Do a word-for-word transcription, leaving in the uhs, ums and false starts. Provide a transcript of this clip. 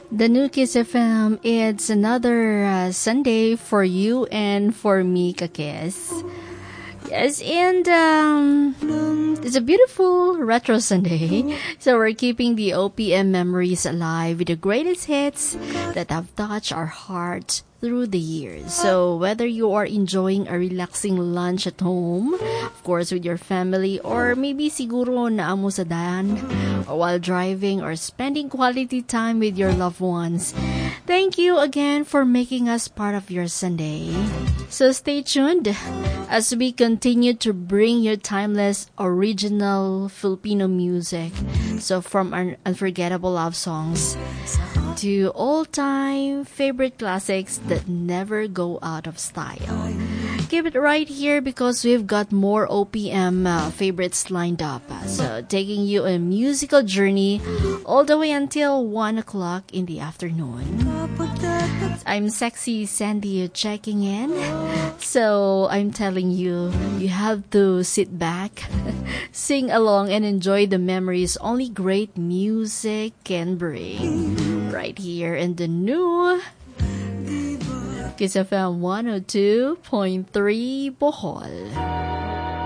The new Kiss F M, it's another uh, Sunday for you and for me, Kakis. Yes, and um, it's a beautiful retro Sunday. So we're keeping the O P M memories alive with the greatest hits that have touched our hearts through the years. So whether you are enjoying a relaxing lunch at home, of course with your family, or maybe siguro naamo sa dayan, or while driving, or spending quality time with your loved ones, thank you again for making us part of your Sunday. So stay tuned as we continue to bring you timeless, original Filipino music. So from our unforgettable love songs to all-time favorite classics that never go out of style. Keep it right here because we've got more O P M uh, favorites lined up. So taking you a musical journey all the way until one o'clock in the afternoon. I'm Sexy Sandy checking in. So I'm telling you, you have to sit back, sing along, and enjoy the memories only great music can bring. Right here in the new Kiss F M one oh two point three Bohol.